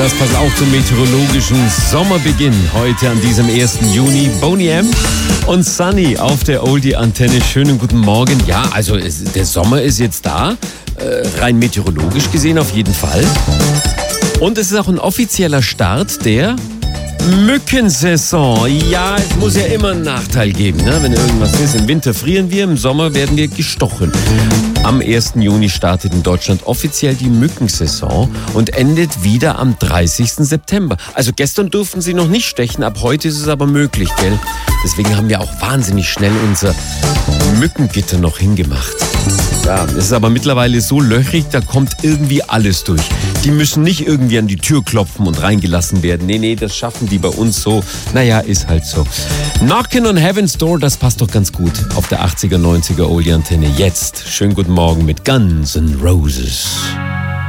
Das passt auch zum meteorologischen Sommerbeginn heute an diesem 1. Juni. Boney M. und Sunny auf der Oldie-Antenne. Schönen guten Morgen. Ja, also der Sommer ist jetzt da. Rein meteorologisch gesehen auf jeden Fall. Und es ist auch ein offizieller Start der Mückensaison. Ja, es muss ja immer einen Nachteil geben, ne? Wenn irgendwas ist. Im Winter frieren wir, im Sommer werden wir gestochen. Am 1. Juni startet in Deutschland offiziell die Mückensaison und endet wieder am 30. September. Also gestern durften sie noch nicht stechen, ab heute ist es aber möglich, gell? Deswegen haben wir auch wahnsinnig schnell unser Mückengitter noch hingemacht. Ja, es ist aber mittlerweile so löchrig, da kommt irgendwie alles durch. Die müssen nicht irgendwie an die Tür klopfen und reingelassen werden. Nee, das schaffen die bei uns so. Naja, ist halt so. Knockin' on Heaven's Door, das passt doch ganz gut auf der 80er, 90er Oldie-Antenne. Jetzt, schönen guten Morgen mit Guns N' Roses.